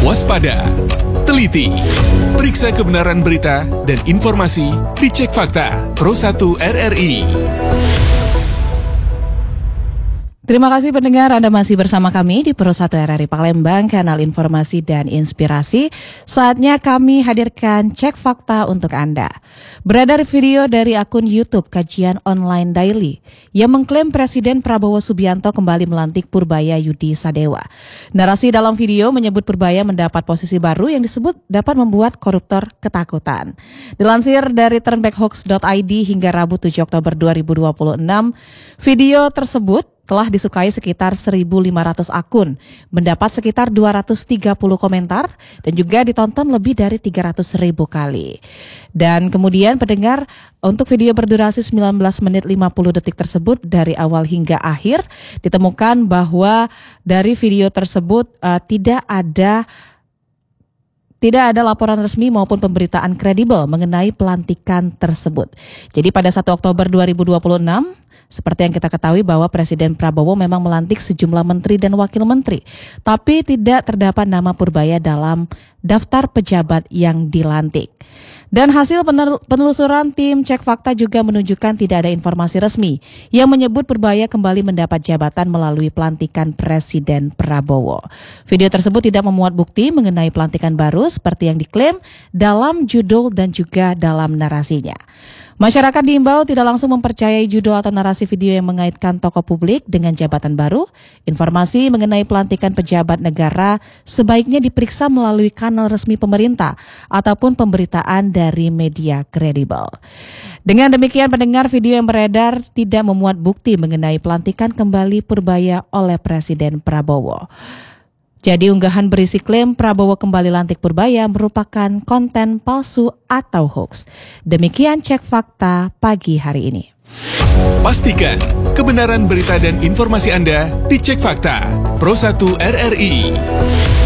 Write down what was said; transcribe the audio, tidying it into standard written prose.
Waspada, teliti, periksa kebenaran berita dan informasi di Cek Fakta Pro 1 RRI. Terima kasih pendengar, Anda masih bersama kami di Pro 1 RRI Palembang, kanal informasi dan inspirasi. Saatnya kami hadirkan Cek Fakta untuk Anda. Beredar video dari akun YouTube Kajian Online Daily yang mengklaim Presiden Prabowo Subianto kembali melantik Purbaya Yudi Sadewa. Narasi dalam video menyebut Purbaya mendapat posisi baru yang disebut dapat membuat koruptor ketakutan. Dilansir dari turnbackhoax.id hingga Rabu 7 Oktober 2026, video tersebut telah disukai sekitar 1.500 akun, mendapat sekitar 230 komentar, dan juga ditonton lebih dari 300.000 kali. Dan kemudian pendengar, untuk video berdurasi 19 menit 50 detik tersebut dari awal hingga akhir, ditemukan bahwa dari video tersebut tidak ada laporan resmi maupun pemberitaan kredibel mengenai pelantikan tersebut. Jadi pada 1 Oktober 2026, seperti yang kita ketahui bahwa Presiden Prabowo memang melantik sejumlah menteri dan wakil menteri, tapi tidak terdapat nama Purbaya dalam daftar pejabat yang dilantik. Dan hasil penelusuran tim Cek Fakta juga menunjukkan tidak ada informasi resmi yang menyebut Purbaya kembali mendapat jabatan melalui pelantikan Presiden Prabowo. Video tersebut tidak memuat bukti mengenai pelantikan baru seperti yang diklaim dalam judul dan juga dalam narasinya. Masyarakat diimbau tidak langsung mempercayai judul atau narasi video yang mengaitkan tokoh publik dengan jabatan baru. Informasi mengenai pelantikan pejabat negara sebaiknya diperiksa melalui kanal resmi pemerintah ataupun pemberitaan dari media kredibel. Dengan demikian pendengar, video yang beredar tidak memuat bukti mengenai pelantikan kembali Purbaya oleh Presiden Prabowo. Jadi unggahan berisi klaim Prabowo kembali lantik Purbaya merupakan konten palsu atau hoax. Demikian Cek Fakta pagi hari ini. Pastikan kebenaran berita dan informasi Anda di Cek Fakta Pro 1 RRI.